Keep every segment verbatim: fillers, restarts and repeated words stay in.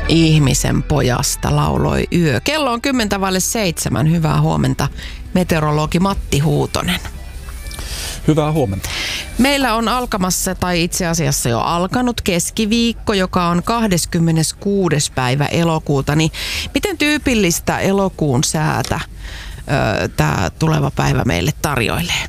Ihmisen pojasta lauloi yö. Kello on kymmentä vaille seitsemän. Hyvää huomenta, meteorologi Matti Huutonen. Hyvää huomenta. Meillä on alkamassa, tai itse asiassa jo alkanut keskiviikko, joka on kahdeskymmeneskuudes päivä elokuuta. Niin miten tyypillistä elokuun säätä tämä tuleva päivä meille tarjoilee?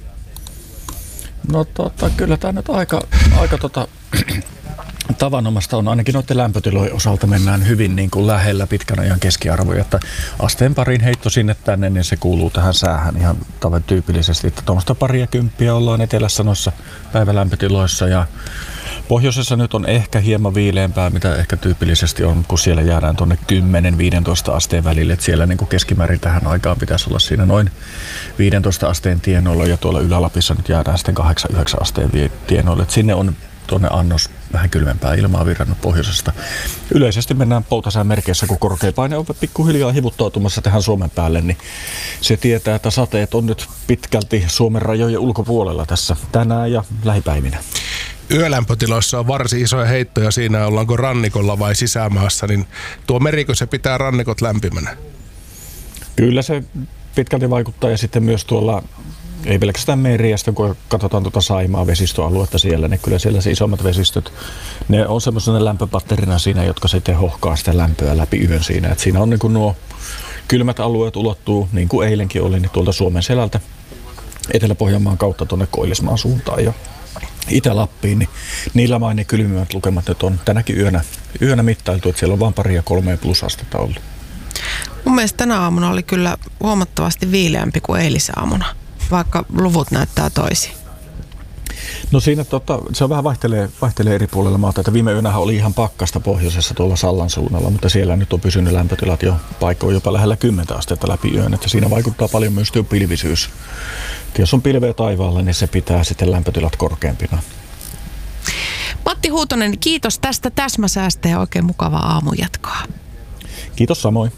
No tota, kyllä tämä nyt aika, aika tota, tavanomasta on. Ainakin noiden lämpötilojen osalta mennään hyvin niin kuin lähellä pitkän ajan keskiarvoja. Että asteen parin heitto sinne tänne, niin se kuuluu tähän säähän ihan tavan tyypillisesti. Että tuommoista paria kymppiä ollaan etelässä noissa päivälämpötiloissa ja pohjoisessa nyt on ehkä hieman viileämpää, mitä ehkä tyypillisesti on, kun siellä jäädään tuonne kymmenen viisitoista asteen välille. Että siellä niin kuin keskimäärin tähän aikaan pitäisi olla siinä noin viisitoista asteen tienoilla ja tuolla Ylä-Lapissa nyt jäädään sitten kahdeksan yhdeksän asteen tienoille. Että sinne on tuonne annos vähän kylmempää ilmaa virrannut pohjoisesta. Yleisesti mennään poutasään merkeissä, kun korkea paine on pikkuhiljaa hivuttautumassa tähän Suomen päälle, niin se tietää, että sateet on nyt pitkälti Suomen rajojen ulkopuolella tässä tänään ja lähipäivinä. Yölämpötiloissa on varsin isoja heittoja siinä, ollaanko rannikolla vai sisämaassa, niin tuo merikö se pitää rannikot lämpimänä? Kyllä se pitkälti vaikuttaa ja sitten myös tuolla, ei pelkästään meriä, kun katsotaan tuota Saimaa vesistöaluetta siellä, niin kyllä siellä se isommat vesistöt, ne on semmoisena lämpöpatterina siinä, jotka sitten hohkaa sitä lämpöä läpi yön siinä. Et siinä on niin kuin nuo kylmät alueet ulottuu, niin kuin eilenkin oli, niin tuolta Suomen selältä Etelä-Pohjanmaan kautta tuonne Koillismaan suuntaan ja Itä-Lappiin, niin niillä main ne kylmimmät lukemat nyt on tänäkin yönä, yönä mittailtu, että siellä on vain pari ja kolme plusastetta ollut. Mun mielestä tänä aamuna oli kyllä huomattavasti viileämpi kuin eilisaamuna, vaikka luvut näyttää toisin. No siinä tota, se on vähän vaihtelee, vaihtelee eri puolilla maata, että viime yönähän oli ihan pakkasta pohjoisessa tuolla Sallan suunnalla, mutta siellä nyt on pysynyt lämpötilat jo paikoin jopa lähellä kymmentä astetta läpi yön, että siinä vaikuttaa paljon myös tuo pilvisyys. Jos on pilveä taivaalla, niin se pitää sitten lämpötilat korkeampina. Matti Huutonen, kiitos tästä täsmäsäästä ja oikein mukavaa aamujatkoa. Kiitos samoin.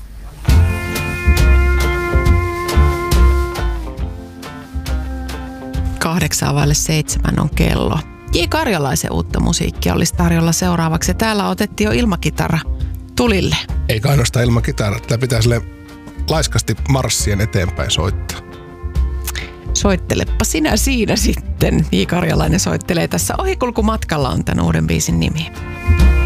Kahdeksaa vaille seitsemän on kello. J. Karjalaisen uutta musiikkia olisi tarjolla seuraavaksi. Täällä otettiin jo ilmakitara tulille. Eikä ainoastaan ilmakitara. Tätä pitää sille laiskasti marssien eteenpäin soittaa. Soittelepa sinä siinä sitten. J. Karjalainen soittelee tässä. Ohikulkumatkalla on tämän uuden biisin nimi.